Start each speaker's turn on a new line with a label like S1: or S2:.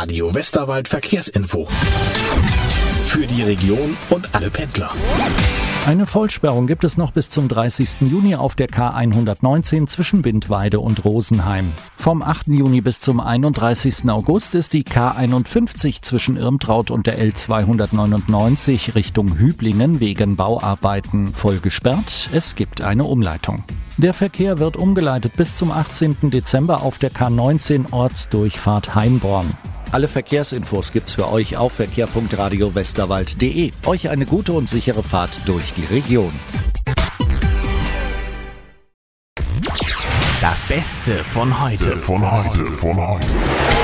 S1: Radio Westerwald Verkehrsinfo. Für die Region und alle Pendler.
S2: Eine Vollsperrung gibt es noch bis zum 30. Juni auf der K119 zwischen Bindweide und Rosenheim. Vom 8. Juni bis zum 31. August ist die K51 zwischen Irmtraut und der L299 Richtung Hüblingen wegen Bauarbeiten voll gesperrt. Es gibt eine Umleitung. Der Verkehr wird umgeleitet bis zum 18. Dezember auf der K19 Ortsdurchfahrt Heimborn. Alle Verkehrsinfos gibt's für euch auf verkehr.radiowesterwald.de. Euch eine gute und sichere Fahrt durch die Region.
S3: Das Beste von heute.